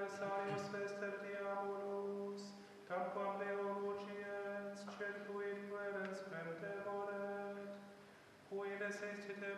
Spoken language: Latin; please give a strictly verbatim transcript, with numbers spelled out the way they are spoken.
adversarius vester diabolus, tamquam Deo vocies, certuit pueres frente volet, cui necessite